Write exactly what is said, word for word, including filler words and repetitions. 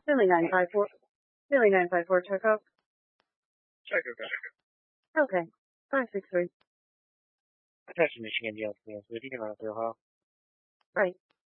Philly nine five four. Philly nine five four, check out. Check, okay. Okay. five six three. Attention Michigan Jail, please. Reading around through hall. Right.